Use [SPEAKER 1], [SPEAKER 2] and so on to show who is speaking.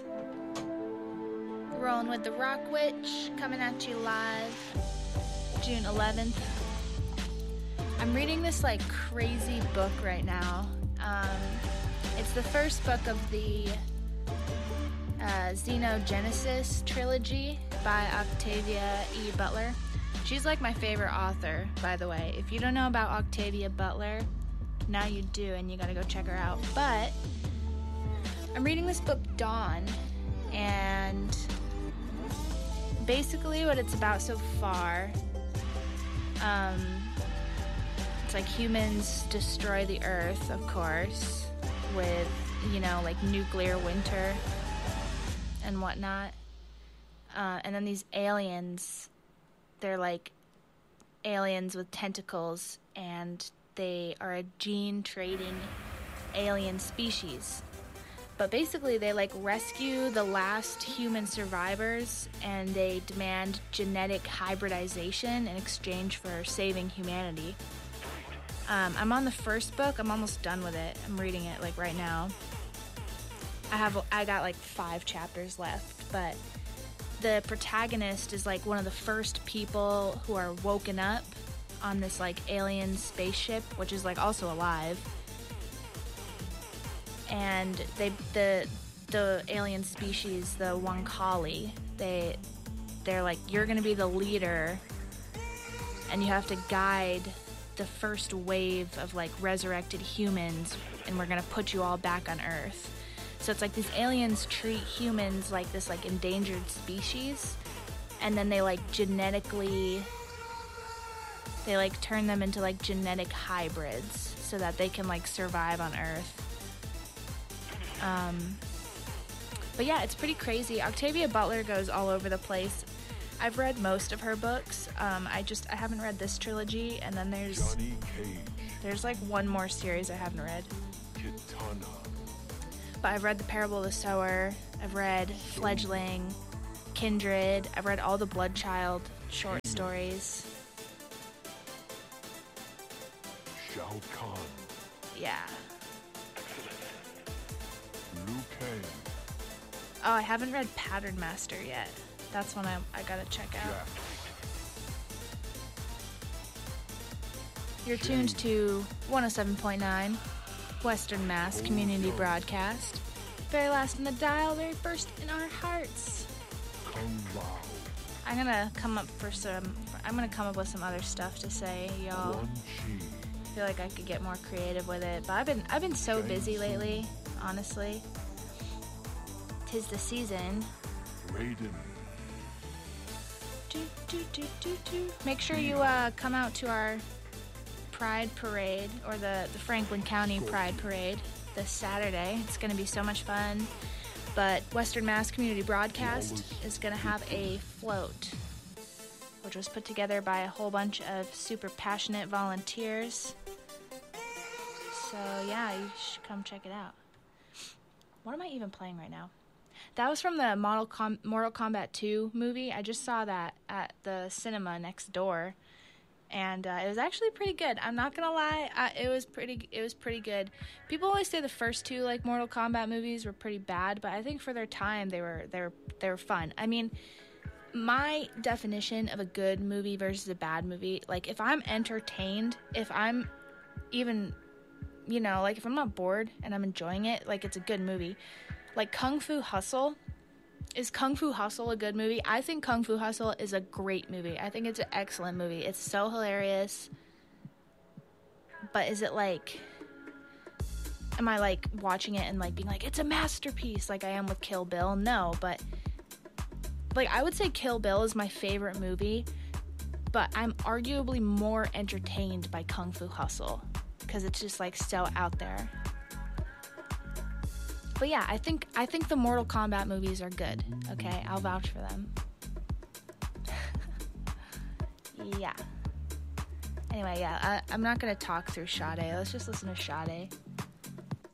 [SPEAKER 1] Rolling with the Rock Witch, coming at you live June 11th. I'm reading this like crazy book right now. It's the first book of the Xenogenesis trilogy by Octavia E. Butler. She's like my favorite author, by the way. If you don't know about Octavia Butler, now you do, and you gotta go check her out. But I'm reading this book, Dawn, and basically what it's about so far, it's like humans destroy the earth, of course, with, like nuclear winter and whatnot. And then these aliens, they're like aliens with tentacles, and they are a gene trading alien species. But basically they like rescue the last human survivors, and they demand genetic hybridization in exchange for saving humanity. I'm on the first book. I'm almost done with it. I'm reading it like right now. I got like 5 chapters left, but the protagonist is like one of the first people who are woken up on this like alien spaceship, which is like also alive. And the alien species, the Wonkali, they're like, you're gonna be the leader, and you have to guide the first wave of like resurrected humans, and we're gonna put you all back on Earth. So it's like these aliens treat humans like this like endangered species, and then they like genetically, they like turn them into like genetic hybrids so that they can like survive on Earth. But yeah, it's pretty crazy. Octavia Butler goes all over the place. I've read most of her books. I haven't read this trilogy, and then there's like one more series I haven't read. Kitana. But I've read The Parable of the Sower. I've read Fledgling, Kindred. I've read all the Bloodchild short stories.
[SPEAKER 2] Shao Kahn.
[SPEAKER 1] Yeah.
[SPEAKER 2] Liu Kang.
[SPEAKER 1] Oh, I haven't read Pattern Master yet. That's one I gotta check out.
[SPEAKER 2] Jack.
[SPEAKER 1] You're tuned to 107.9 Western Mass Community Broadcast. Very last in the dial, very first in our hearts.
[SPEAKER 2] Kung Lao.
[SPEAKER 1] I'm gonna come up with some other stuff to say, y'all.
[SPEAKER 2] Quan Chi.
[SPEAKER 1] I feel like I could get more creative with it, but I've been so busy lately, honestly. 'Tis the season.
[SPEAKER 2] Raiden.
[SPEAKER 1] Make sure you come out to our Pride Parade, or the Franklin County Pride Parade, this Saturday. It's going to be so much fun. But Western Mass Community Broadcast is going to have a float, which was put together by a whole bunch of super passionate volunteers. So yeah, you should come check it out. What am I even playing right now? That was from the Mortal Kombat 2 movie. I just saw that at the cinema next door, and it was actually pretty good. I'm not gonna lie, it was pretty good. People always say the first 2 like Mortal Kombat movies were pretty bad, but I think for their time they were fun. I mean, my definition of a good movie versus a bad movie, like if I'm entertained, if I'm even, like if I'm not bored and I'm enjoying it, like it's a good movie. Like Kung Fu Hustle. Is Kung Fu Hustle a good movie? I think Kung Fu Hustle is a great movie. I think it's an excellent movie. It's so hilarious. But is it like, am I like watching it and like being like, it's a masterpiece like I am with Kill Bill? No, but like I would say Kill Bill is my favorite movie, but I'm arguably more entertained by Kung Fu Hustle because it's just like so out there. But yeah, I think the Mortal Kombat movies are good. Okay, I'll vouch for them. Yeah. Anyway, yeah, I'm not gonna talk through Sade. Let's just listen to Sade.